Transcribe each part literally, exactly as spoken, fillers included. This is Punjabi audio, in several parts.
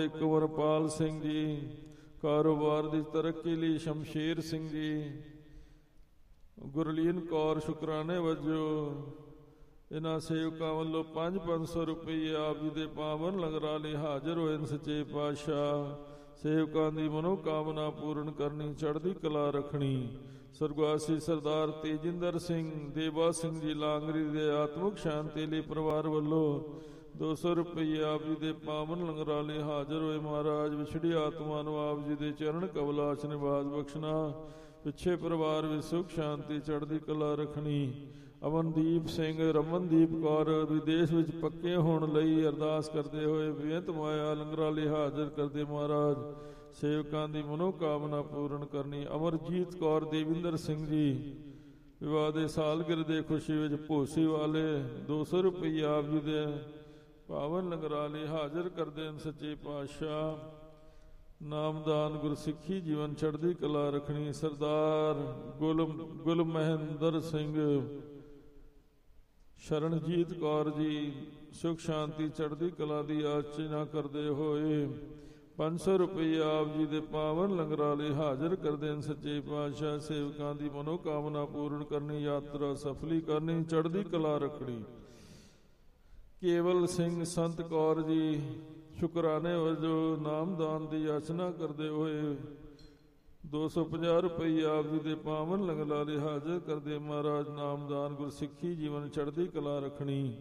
ਕੁੰਵਰਪਾਲ ਸਿੰਘ ਜੀ। ਕਾਰੋਬਾਰ ਦੀ ਤਰੱਕੀ ਲਈ ਸ਼ਮਸ਼ੇਰ ਸਿੰਘ ਜੀ। ਗੁਰਲੀਨ ਕੌਰ ਸ਼ੁਕਰਾਨੇ ਵਜੋਂ ਇਹਨਾਂ ਸੇਵਕਾਂ ਵੱਲੋਂ ਪੰਜ ਪੰਜ ਸੌ ਰੁਪਈਏ ਆਪ ਜੀ ਦੇ ਪਾਵਨ ਲੰਗਰਾਂ ਲਈ ਹਾਜ਼ਰ ਹੋਏ ਨੇ। ਸੱਚੇ ਪਾਤਸ਼ਾਹ ਸੇਵਕਾਂ ਦੀ ਮਨੋਕਾਮਨਾ ਪੂਰਨ ਕਰਨੀ, ਚੜ੍ਹਦੀ ਕਲਾ ਰੱਖਣੀ। ਸਰਗਵਾਸੀ ਸਰਦਾਰ ਤੇਜਿੰਦਰ ਸਿੰਘ ਦੇਵਾ ਸਿੰਘ ਜੀ ਲਾਂਗਰੀ ਦੇ ਆਤਮਿਕ ਸ਼ਾਂਤੀ ਲਈ ਪਰਿਵਾਰ ਵੱਲੋਂ ਦੋ ਸੌ ਰੁਪਈਏ ਆਪ ਜੀ ਦੇ ਪਾਵਨ ਲੰਗਰਾਂ ਲਈ ਹਾਜ਼ਰ ਹੋਏ। ਮਹਾਰਾਜ ਵਿਛੜੀ ਆਤਮਾ ਨੂੰ ਆਪ ਜੀ ਦੇ ਚਰਨ ਕਮਲਾਚ ਨਿਵਾਸ ਬਖਸ਼ਣਾ। ਪਿੱਛੇ ਪਰਿਵਾਰ ਵਿੱਚ ਸੁਖ ਸ਼ਾਂਤੀ ਚੜ੍ਹਦੀ ਕਲਾ ਰੱਖਣੀ। ਅਮਨਦੀਪ ਸਿੰਘ ਰਮਨਦੀਪ ਕੌਰ ਵਿਦੇਸ਼ ਵਿੱਚ ਪੱਕੇ ਹੋਣ ਲਈ ਅਰਦਾਸ ਕਰਦੇ ਹੋਏ ਬੇਨਤ ਮਾਇਆ ਲੰਗਰਾਂ ਲਈ ਹਾਜ਼ਰ ਕਰਦੇ। ਮਹਾਰਾਜ ਸੇਵਕਾਂ ਦੀ ਮਨੋਕਾਮਨਾ ਪੂਰਨ ਕਰਨੀ। ਅਮਰਜੀਤ ਕੌਰ ਦੇਵਿੰਦਰ ਸਿੰਘ ਜੀ ਵਿਵਾਹ ਦੇ ਸਾਲਗਿਰ ਦੇ ਖੁਸ਼ੀ ਵਿੱਚ ਭੋਸੀ ਵਾਲੇ ਦੋ ਸੌ ਰੁਪਈਏ ਆਪ ਜੀ ਦੇ ਪਾਵਨ ਲੰਗਰਾਂ ਲਈ ਹਾਜ਼ਰ ਕਰਦੇ ਹਨ। ਸੱਚੇ ਪਾਤਸ਼ਾਹ ਨਾਮਦਾਨ ਗੁਰਸਿੱਖੀ ਜੀਵਨ ਚੜ੍ਹਦੀ ਕਲਾ ਰੱਖਣੀ। ਸਰਦਾਰ ਗੁਲ ਗੁਲ ਮਹਿੰਦਰ ਸਿੰਘ ਸ਼ਰਨਜੀਤ ਕੌਰ ਜੀ ਸੁਖ ਸ਼ਾਂਤੀ ਚੜ੍ਹਦੀ ਕਲਾ ਦੀ ਆਚਨਾ ਕਰਦੇ ਹੋਏ ਪੰਜ ਸੌ ਰੁਪਏ ਆਪ ਜੀ ਦੇ ਪਾਵਨ ਲੰਗਰਾਂ ਲਈ ਹਾਜ਼ਰ ਕਰਦੇ ਹਨ। ਸੱਚੇ ਪਾਤਸ਼ਾਹ ਸੇਵਕਾਂ ਦੀ ਮਨੋਕਾਮਨਾ ਪੂਰਨ ਕਰਨੀ, ਯਾਤਰਾ ਸਫਲੀ ਕਰਨੀ, ਚੜ੍ਹਦੀ ਕਲਾ ਰੱਖਣੀ। ਕੇਵਲ ਸਿੰਘ ਸੰਤ ਕੌਰ ਜੀ ਸ਼ੁਕਰਾਨੇ ਵਜੋਂ ਨਾਮਦਾਨ ਦੀ ਯਾਚਨਾ ਕਰਦੇ ਹੋਏ ਦੋ ਸੌ ਪੰਜਾਹ ਰੁਪਏ ਆਪ ਜੀ ਦੇ ਪਾਵਨ ਲੰਗਰਾਂ ਲਈ ਹਾਜ਼ਰ ਕਰਦੇ। ਮਹਾਰਾਜ ਨਾਮਦਾਨ ਗੁਰਸਿੱਖੀ ਜੀਵਨ ਚੜ੍ਹਦੀ ਕਲਾ ਰੱਖਣੀ।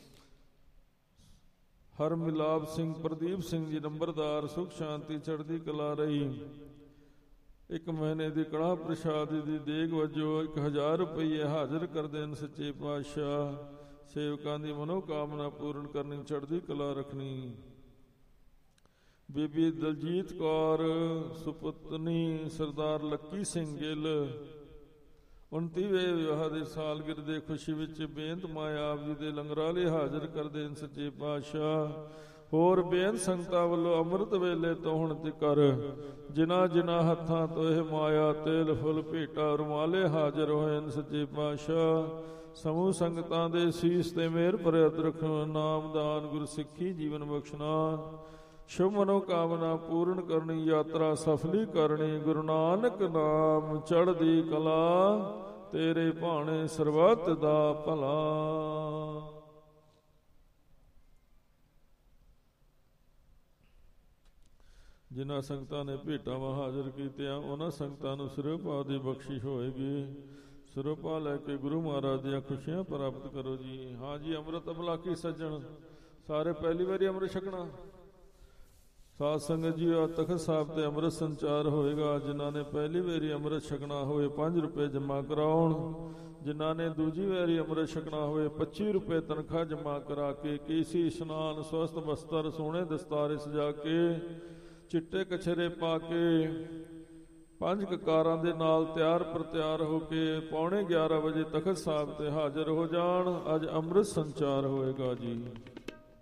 ਹਰ ਮਿਲਾਪ ਸਿੰਘ ਪ੍ਰਦੀਪ ਸਿੰਘ ਜੀ ਨੰਬਰਦਾਰ ਸੁਖ ਸ਼ਾਂਤੀ ਚੜ੍ਹਦੀ ਕਲਾ ਰਹੀ। ਇੱਕ ਮਹੀਨੇ ਦੀ ਕੜਾਹ ਪ੍ਰਸ਼ਾਦ ਦੀ ਦੇਗ ਵਜੋਂ ਇੱਕ ਹਜ਼ਾਰ ਰੁਪਏ ਹਾਜ਼ਰ ਕਰਦੇ ਹਨ। ਸੱਚੇ ਪਾਤਸ਼ਾਹ ਸੇਵਕਾਂ ਦੀ ਮਨੋਕਾਮਨਾ ਪੂਰਨ ਕਰਨੀ, ਚੜ੍ਹਦੀ ਕਲਾ ਰੱਖਣੀ। ਬੀਬੀ ਦਲਜੀਤ ਕੌਰ ਸੁਪਤਨੀ ਸਰਦਾਰ ਲੱਕੀ ਸਿੰਘ ਗਿੱਲ ਉਨਤੀਵੇਂ ਵਿਆਹ ਦੇ ਸਾਲਗਿਰ ਦੇ ਖੁਸ਼ੀ ਵਿੱਚ ਬੇਨਤ ਮਾਇਆ ਆਪ ਜੀ ਦੇ ਲੰਗਰਾਂ ਲਈ ਹਾਜ਼ਰ ਕਰਦੇ ਹਨ। ਸੱਚੇ ਪਾਤਸ਼ਾਹ ਹੋਰ ਬੇਨਤ ਸੰਗਤਾਂ ਵੱਲੋਂ ਅੰਮ੍ਰਿਤ ਵੇਲੇ ਤੋਂ ਹੁਣ ਤੀਕਰ ਜਿਨ੍ਹਾਂ ਜਿਨ੍ਹਾਂ ਹੱਥਾਂ ਤੋਂ ਇਹ ਮਾਇਆ ਤੇਲ ਫੁੱਲ ਭੇਟਾ ਰੁਮਾਲੇ ਹਾਜ਼ਰ ਹੋਏ ਹਨ। ਸੱਚੇ ਪਾਤਸ਼ਾਹ ਸਮੂਹ ਸੰਗਤਾਂ ਦੇ ਸੀਸ ਤੇ ਮਿਹਰ ਭਰੇ ਹੱਥ ਰੱਖੋ। ਨਾਮਦਾਨ ਗੁਰਸਿੱਖੀ ਜੀਵਨ ਬਖਸ਼ਣਾ, ਸ਼ੁਭ ਮਨੋਕਾਮਨਾ ਪੂਰਨ ਕਰਨੀ, ਯਾਤਰਾ ਸਫਲੀ ਕਰਨੀ। ਗੁਰੂ ਨਾਨਕ ਨਾਮ ਚੜ੍ਹਦੀ ਕਲਾ, ਤੇਰੇ ਭਾਣੇ ਸਰਬੱਤ ਦਾ ਭਲਾ। ਜਿਨ੍ਹਾਂ ਸੰਗਤਾਂ ਨੇ ਭੇਟਾਵਾਂ ਹਾਜ਼ਰ ਕੀਤੀਆਂ ਉਹਨਾਂ ਸੰਗਤਾਂ ਨੂੰ ਸਿਰੋਪਾਅ ਦੀ ਬਖਸ਼ਿਸ਼ ਹੋਏਗੀ। ਸਿਰੋਪਾਅ ਲੈ ਕੇ ਗੁਰੂ ਮਹਾਰਾਜ ਦੀਆਂ ਖੁਸ਼ੀਆਂ ਪ੍ਰਾਪਤ ਕਰੋ ਜੀ। ਹਾਂ ਜੀ, ਅੰਮ੍ਰਿਤ ਅਮਲਾਕੀ ਸੱਜਣ ਸਾਰੇ ਪਹਿਲੀ ਵਾਰੀ ਅੰਮ੍ਰਿਤ ਛਕਣਾ। ਸਾਧ ਸੰਗਤ ਜੀ ਤਖਤ ਸਾਹਿਬ ਤੇ ਅੰਮ੍ਰਿਤ ਸੰਚਾਰ ਹੋਏਗਾ। ਜਿਨ੍ਹਾਂ ਨੇ ਪਹਿਲੀ ਵਾਰੀ ਅੰਮ੍ਰਿਤ ਛਕਣਾ ਹੋਵੇ ਪੰਜ ਰੁਪਏ ਜਮ੍ਹਾਂ ਕਰਾਉਣ। ਜਿਨ੍ਹਾਂ ਨੇ ਦੂਜੀ ਵਾਰੀ ਅੰਮ੍ਰਿਤ ਛਕਣਾ ਹੋਵੇ ਪੱਚੀ ਰੁਪਏ ਤਨਖਾਹ ਜਮ੍ਹਾਂ ਕਰਾ ਕੇ ਕੇਸੀ ਇਸ਼ਨਾਨ ਸਵਸਥ ਬਸਤਰ ਸੋਹਣੇ ਦਸਤਾਰੇ ਸਜਾ ਕੇ ਚਿੱਟੇ ਕਛਰੇ ਪਾ ਕੇ ਪੰਜ ਕਕਾਰਾਂ ਦੇ ਨਾਲ ਤਿਆਰ ਪ੍ਰਤਿਆਰ ਹੋ ਕੇ ਪੌਣੇ ਗਿਆਰਾਂ ਵਜੇ ਤਖਤ ਸਾਹਿਬ ਤੇ ਹਾਜ਼ਰ ਹੋ ਜਾਣ। ਅੱਜ ਅੰਮ੍ਰਿਤ ਸੰਚਾਰ ਹੋਏਗਾ ਜੀ।